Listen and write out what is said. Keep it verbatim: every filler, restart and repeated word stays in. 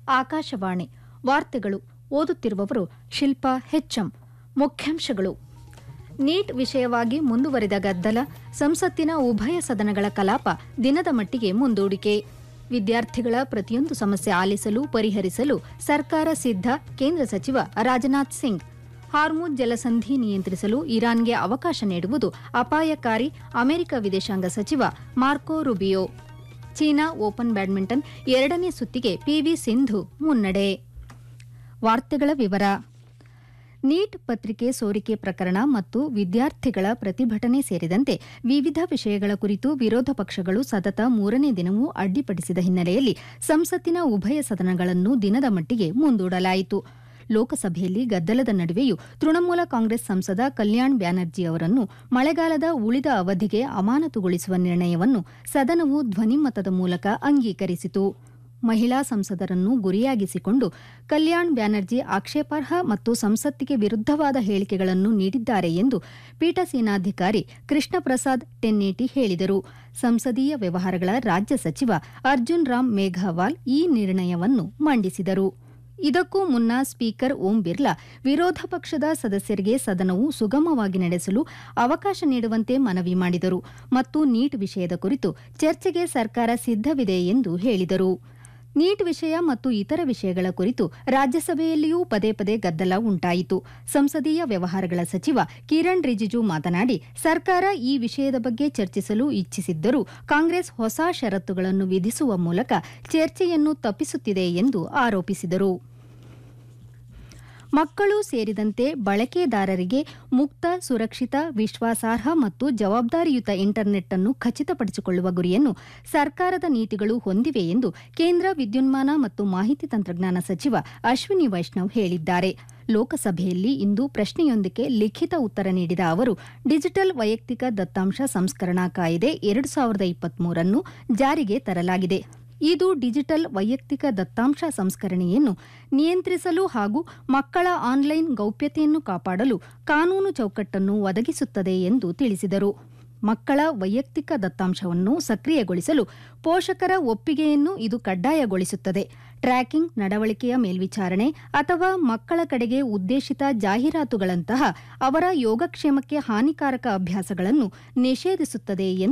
ಆಕಾಶವಾಣಿ ವಾರ್ತೆಗಳು ಓದುತ್ತಿರುವವರು ಶಿಲ್ಪಾ ಹೆಚ್ಎಂ. ಮುಖ್ಯಾಂಶಗಳು. ನೀಟ್ ವಿಷಯವಾಗಿ ಮುಂದುವರಿದ ಗದ್ದಲ, ಸಂಸತ್ತಿನ ಉಭಯ ಸದನಗಳ ಕಲಾಪ ದಿನದ ಮಟ್ಟಿಗೆ ಮುಂದೂಡಿಕೆ. ವಿದ್ಯಾರ್ಥಿಗಳ ಪ್ರತಿಯೊಂದು ಸಮಸ್ಯೆ ಆಲಿಸಲು, ಪರಿಹರಿಸಲು ಸರ್ಕಾರ ಸಿದ್ಧ, ಕೇಂದ್ರ ಸಚಿವ ರಾಜನಾಥ್ ಸಿಂಗ್. ಹಾರ್ಮುಜ್ ಜಲಸಂಧಿ ನಿಯಂತ್ರಿಸಲು ಇರಾನ್ಗೆ ಅವಕಾಶ ನೀಡುವುದು ಅಪಾಯಕಾರಿ, ಅಮೆರಿಕ ವಿದೇಶಾಂಗ ಸಚಿವ ಮಾರ್ಕೊ ರುಬಿಯೋ. ಚೀನಾ ಓಪನ್ ಬ್ಯಾಡ್ಮಿಂಟನ್ ಎರಡನೇ ಸುತ್ತಿಗೆ ಪಿವಿ ಸಿಂಧು ಮುನ್ನಡೆ. ವಾರ್ತೆಗಳ ವಿವರ. ನೀಟ್ ಪತ್ರಿಕೆ ಸೋರಿಕೆ ಪ್ರಕರಣ ಮತ್ತು ವಿದ್ಯಾರ್ಥಿಗಳ ಪ್ರತಿಭಟನೆ ಸೇರಿದಂತೆ ವಿವಿಧ ವಿಷಯಗಳ ಕುರಿತು ವಿರೋಧ ಪಕ್ಷಗಳು ಸತತ ಮೂರನೇ ದಿನವೂ ಅಡ್ಡಿಪಡಿಸಿದ ಹಿನ್ನೆಲೆಯಲ್ಲಿ ಸಂಸತ್ತಿನ ಉಭಯ ಸದನಗಳನ್ನು ದಿನದ ಮಟ್ಟಿಗೆ ಮುಂದೂಡಲಾಯಿತು. ಲೋಕಸಭೆಯಲ್ಲಿ ಗದ್ದಲದ ನಡುವೆಯೂ ತೃಣಮೂಲ ಕಾಂಗ್ರೆಸ್ ಸಂಸದ ಕಲ್ಯಾಣ್ ಬ್ಯಾನರ್ಜಿ ಅವರನ್ನು ಮಳೆಗಾಲದ ಉಳಿದ ಅವಧಿಗೆ ಅಮಾನತುಗೊಳಿಸುವ ನಿರ್ಣಯವನ್ನು ಸದನವು ಧ್ವನಿಮತದ ಮೂಲಕ ಅಂಗೀಕರಿಸಿತು. ಮಹಿಳಾ ಸಂಸದರನ್ನು ಗುರಿಯಾಗಿಸಿಕೊಂಡು ಕಲ್ಯಾಣ್ ಬ್ಯಾನರ್ಜಿ ಆಕ್ಷೇಪಾರ್ಹ ಮತ್ತು ಸಂಸತ್ತಿಗೆ ವಿರುದ್ಧವಾದ ಹೇಳಿಕೆಗಳನ್ನು ನೀಡಿದ್ದಾರೆ ಎಂದು ಪೀಠಸೇನಾಧಿಕಾರಿ ಕೃಷ್ಣ ಪ್ರಸಾದ್ ಟೆನ್ನೇಟಿ ಹೇಳಿದರು. ಸಂಸದೀಯ ವ್ಯವಹಾರಗಳ ರಾಜ್ಯ ಸಚಿವ ಅರ್ಜುನ್ ರಾಮ್ ಮೇಘವಾಲ್ ಈ ನಿರ್ಣಯವನ್ನು ಮಂಡಿಸಿದರು. ಇದಕ್ಕೂ ಮುನ್ನ ಸ್ಪೀಕರ್ ಓಂ ಬಿರ್ಲಾ ವಿರೋಧ ಪಕ್ಷದ ಸದಸ್ಯರಿಗೆ ಸದನವು ಸುಗಮವಾಗಿ ನಡೆಸಲು ಅವಕಾಶ ನೀಡುವಂತೆ ಮನವಿ ಮಾಡಿದರು ಮತ್ತು ನೀಟ್ ವಿಷಯದ ಕುರಿತು ಚರ್ಚೆಗೆ ಸರ್ಕಾರ ಸಿದ್ಧವಿದೆ ಎಂದು ಹೇಳಿದರು. ನೀಟ್ ವಿಷಯ ಮತ್ತು ಇತರ ವಿಷಯಗಳ ಕುರಿತು ರಾಜ್ಯಸಭೆಯಲ್ಲಿಯೂ ಪದೇ ಪದೇ ಗದ್ದಲ ಉಂಟಾಯಿತು. ಸಂಸದೀಯ ವ್ಯವಹಾರಗಳ ಸಚಿವ ಕಿರಣ್ ರಿಜಿಜು ಮಾತನಾಡಿ, ಸರ್ಕಾರ ಈ ವಿಷಯದ ಬಗ್ಗೆ ಚರ್ಚಿಸಲು ಇಚ್ಛಿಸಿದ್ದರೂ ಕಾಂಗ್ರೆಸ್ ಹೊಸ ಷರತ್ತುಗಳನ್ನು ವಿಧಿಸುವ ಮೂಲಕ ಚರ್ಚೆಯನ್ನು ತಪ್ಪಿಸುತ್ತಿದೆ ಎಂದು ಆರೋಪಿಸಿದರು. ಮಕ್ಕಳು ಸೇರಿದಂತೆ ಬಳಕೆದಾರರಿಗೆ ಮುಕ್ತ, ಸುರಕ್ಷಿತ, ವಿಶ್ವಾಸಾರ್ಹ ಮತ್ತು ಜವಾಬ್ದಾರಿಯುತ ಇಂಟರ್ನೆಟ್ ಅನ್ನು ಖಚಿತಪಡಿಸಿಕೊಳ್ಳುವ ಗುರಿಯನ್ನು ಸರ್ಕಾರದ ನೀತಿಗಳು ಹೊಂದಿವೆ ಎಂದು ಕೇಂದ್ರ ವಿದ್ಯುನ್ಮಾನ ಮತ್ತು ಮಾಹಿತಿ ತಂತ್ರಜ್ಞಾನ ಸಚಿವ ಅಶ್ವಿನಿ ವೈಷ್ಣವ್ ಹೇಳಿದ್ದಾರೆ. ಲೋಕಸಭೆಯಲ್ಲಿ ಇಂದು ಪ್ರಶ್ನೆಯೊಂದಕ್ಕೆ ಲಿಖಿತ ಉತ್ತರ ನೀಡಿದ ಅವರು, ಡಿಜಿಟಲ್ ವೈಯಕ್ತಿಕ ದತ್ತಾಂಶ ಸಂಸ್ಕರಣಾ ಕಾಯ್ದೆ ಎರಡು ಸಾವಿರದ ಇಪ್ಪತ್ಮೂರನ್ನು ಜಾರಿಗೆ ತರಲಾಗಿದೆ. ಇದು ಡಿಜಿಟಲ್ ವೈಯಕ್ತಿಕ ದತ್ತಾಂಶ ಸಂಸ್ಕರಣೆಯನ್ನು ನಿಯಂತ್ರಿಸಲು ಹಾಗೂ ಮಕ್ಕಳ ಆನ್ಲೈನ್ ಗೌಪ್ಯತೆಯನ್ನು ಕಾಪಾಡಲು ಕಾನೂನು ಚೌಕಟ್ಟನ್ನು ಒದಗಿಸುತ್ತದೆ ಎಂದು ತಿಳಿಸಿದರು. ಮಕ್ಕಳ ವೈಯಕ್ತಿಕ ದತ್ತಾಂಶವನ್ನು ಸಕ್ರಿಯಗೊಳಿಸಲು ಪೋಷಕರ ಒಪ್ಪಿಗೆಯನ್ನು ಇದು ಕಡ್ಡಾಯಗೊಳಿಸುತ್ತದೆ. ಟ್ರ್ಯಾಕಿಂಗ್, ನಡವಳಿಕೆಯ ಮೇಲ್ವಿಚಾರಣೆ ಅಥವಾ ಮಕ್ಕಳ ಕಡೆಗೆ ಉದ್ದೇಶಿತ ಜಾಹೀರಾತುಗಳಂತಹ ಅವರ ಯೋಗಕ್ಷೇಮಕ್ಕೆ ಹಾನಿಕಾರಕ ಅಭ್ಯಾಸಗಳನ್ನು ನಿಷೇಧಿಸುತ್ತದೆ ಎಂದು